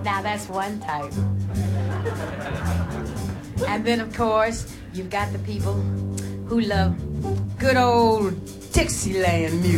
Now that's one type. And then, of course, you've got the people who love good old Dixieland music.